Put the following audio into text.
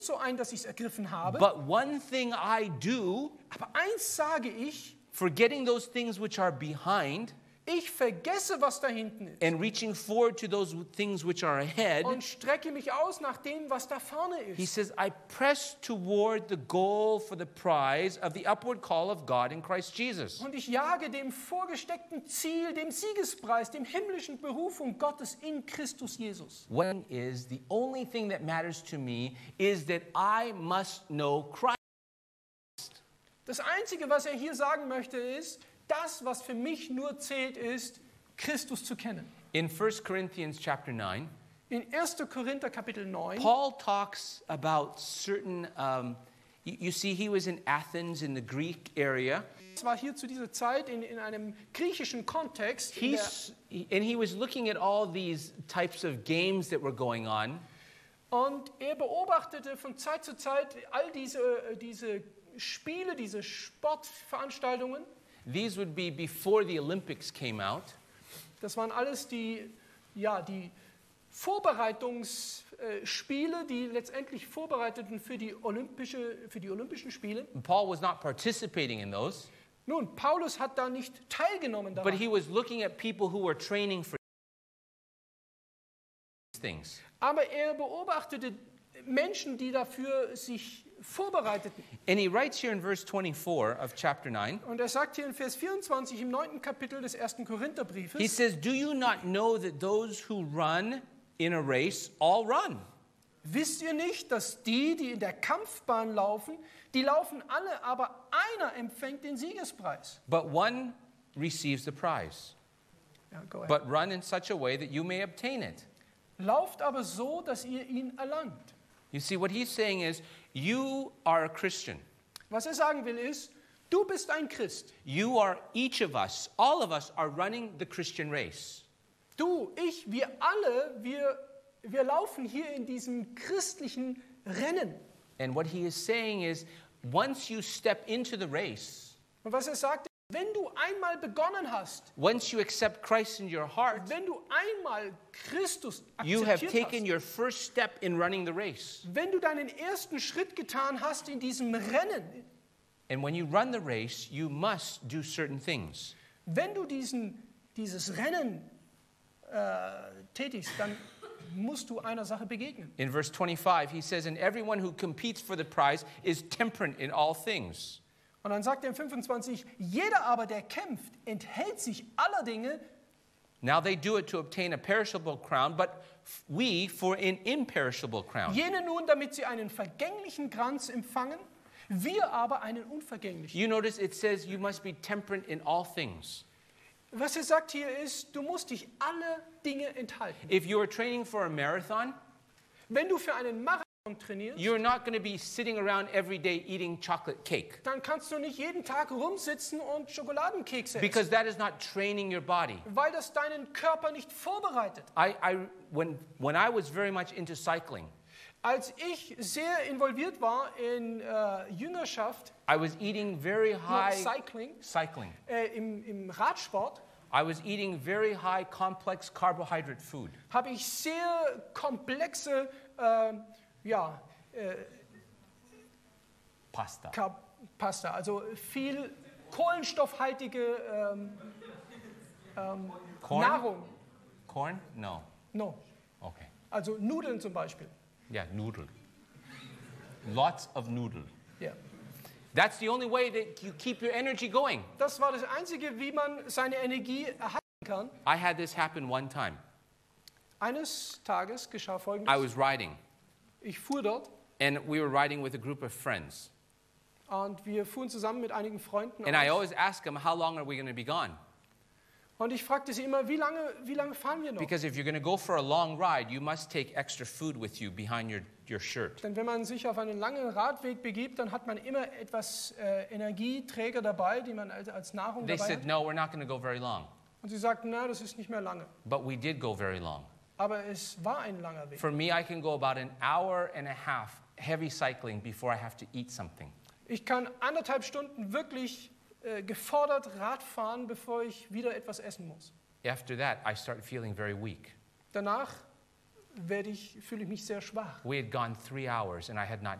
so ein, dass ich es ergriffen habe. But one thing I do, Aber eins sage ich, forgetting those things which are behind ich vergesse, was da hinten ist. and reaching forward to those things which are ahead, Und strecke mich aus nach dem, was da vorne he ist. says, I press toward the goal for the prize of the upward call of God in Christ Jesus. Und ich jage dem vorgesteckten Ziel, dem Siegespreis, dem himmlischen Berufung Gottes in Christus Jesus. One is the only thing that matters to me is that I must know Christ. Das Einzige, was er hier sagen möchte, ist, das, was für mich nur zählt, ist, Christus zu kennen. In 1 Corinthians chapter 9, In 1. Korinther Kapitel 9, Paul talks about certain, you see, he was in Athens in the Greek area. es war hier zu dieser Zeit in einem griechischen Kontext, And he was looking at all these types of games that were going on. und er beobachtete von Zeit zu Zeit all diese Spiele, diese Sportveranstaltungen. These would be before the Olympics came out. Das waren alles die Vorbereitungsspiele, die letztendlich vorbereiteten für die Olympischen Spiele. And Paul was not participating in those, Nun, Paulus hat da nicht teilgenommen but daran, he was looking at people who were training for these things. aber er beobachtete Menschen, die dafür sich vorbereiteten. And he writes here in verse 24 of chapter 9, Und er sagt hier in Vers 24 im 9. Kapitel des 1. Korintherbriefes, he says, do you not know that those who run in a race all run? wisst ihr nicht, dass die in der Kampfbahn laufen, die laufen alle, aber einer empfängt den Siegespreis. But one receives the prize. Ja, go ahead. But run in such a way that you may obtain it. Lauft aber so, dass ihr ihn erlangt. You see, what he's saying is, you are a Christian. Was er sagen will ist, du bist ein Christ. You are, each of us, all of us are running the Christian race. Du, ich, wir alle, wir laufen hier in diesem christlichen Rennen. And what he is saying is, once you step into the race, Und was er sagt, wenn du einmal begonnen hast, once you accept Christ in your heart, wenn du einmal Christus you have akzeptiert taken hast, your first step in running the race. wenn du deinen ersten Schritt getan hast in diesem Rennen, And when you run the race, you must do certain things. wenn du dieses Rennen tätigst, dann musst du einer Sache begegnen. In verse 25, he says, and everyone who competes for the prize is temperate in all things. Und dann sagt er in 25, jeder aber, der kämpft, enthält sich aller Dinge. Now they do it to obtain a perishable crown, but we for an imperishable crown. Jene nun, damit sie einen vergänglichen Kranz empfangen, wir aber einen unvergänglichen. You notice it says you must be temperate in all things. Was er sagt hier ist, du musst dich alle Dinge enthalten. If you are training for a marathon, Wenn du für einen Marathon trainierst, you're not going to be sitting around every day eating chocolate cake, dann kannst du nicht jeden Tag rumsitzen und Schokoladenkekse essen, because that is not training your body. weil das deinen Körper nicht vorbereitet. When I was very much into cycling, Als ich sehr involviert war in Jüngerschaft, I was eating very high Cycling, im Radsport, I was eating very high complex carbohydrate food. habe ich sehr komplexe Pasta, also viel kohlenstoffhaltige Corn? Nahrung. Corn? No. No. Okay. Also Nudeln zum Beispiel. Yeah, noodle. Lots of noodle. Ja. That's the only way that you keep your energy going. Das war das Einzige, wie man seine Energie erhalten kann. I had this happen one time. Eines Tages geschah I Folgendes. was riding, Ich fuhr dort and we were riding with a group of friends. und wir fuhren zusammen mit einigen Freunden And I aus. always ask them, how long are we going to be gone? Und ich fragte sie immer, wie lange fahren wir noch? Because if you're going to go for a long ride, you must take extra food with you behind your shirt. Denn wenn man sich auf einen langen Radweg begibt, dann hat man immer etwas Energieträger dabei, die man als Nahrung They dabei said, hat. no, we're not going to go very long. Und sie sagten, na, das ist nicht mehr lange. But we did go very long. Aber es war ein langer Weg. For me, I can go about an hour and a half heavy cycling before I have to eat something. Ich kann 1,5 Stunden wirklich gefordert Rad fahren, bevor ich wieder etwas essen muss. After that, I start feeling very weak. Danach fühle ich mich sehr schwach. We had gone 3 hours and I had not